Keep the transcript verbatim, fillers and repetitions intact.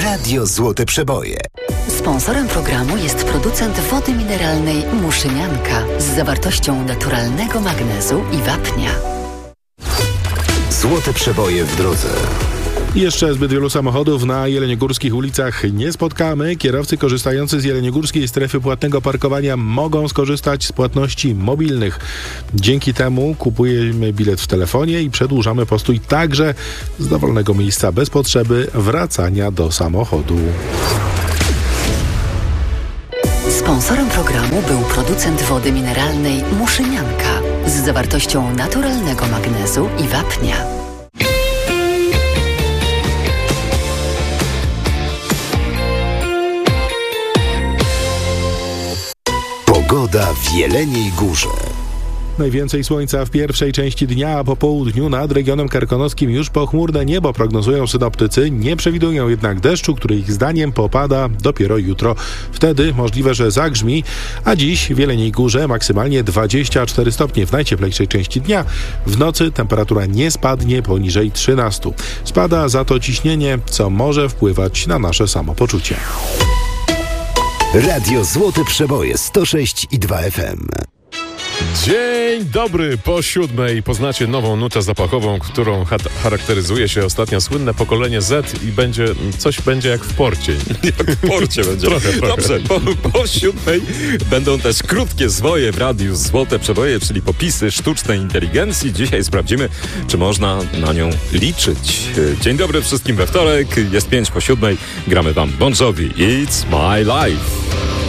Radio Złote Przeboje. Sponsorem programu jest producent wody mineralnej Muszynianka z zawartością naturalnego magnezu i wapnia. Złote Przeboje w drodze. Jeszcze zbyt wielu samochodów na jeleniogórskich ulicach nie spotkamy. Kierowcy korzystający z jeleniogórskiej strefy płatnego parkowania mogą skorzystać z płatności mobilnych. Dzięki temu kupujemy bilet w telefonie i przedłużamy postój także z dowolnego miejsca bez potrzeby wracania do samochodu. Sponsorem programu był producent wody mineralnej Muszynianka z zawartością naturalnego magnezu i wapnia. Pogoda w Jeleniej Górze. Najwięcej słońca w pierwszej części dnia, a po południu nad regionem karkonoskim już pochmurne niebo prognozują synoptycy. Nie przewidują jednak deszczu, który ich zdaniem popada dopiero jutro. Wtedy możliwe, że zagrzmi, a dziś w Jeleniej Górze maksymalnie dwadzieścia cztery stopnie w najcieplejszej części dnia. W nocy temperatura nie spadnie poniżej trzynastu. Spada za to ciśnienie, co może wpływać na nasze samopoczucie. Radio Złote Przeboje sto sześć i dwa F M. Dzień dobry, po siódmej poznacie nową nutę zapachową, którą ha- charakteryzuje się ostatnio słynne pokolenie Z i będzie, coś będzie jak w porcie. Jak w porcie będzie. Trochę, trochę. Dobrze, po, po siódmej będą też krótkie zwoje w Radiu Złote Przeboje, czyli popisy sztucznej inteligencji. Dzisiaj sprawdzimy, czy można na nią liczyć. Dzień dobry wszystkim we wtorek, jest pięć po siódmej, gramy wam Bon Jovi, It's My Life.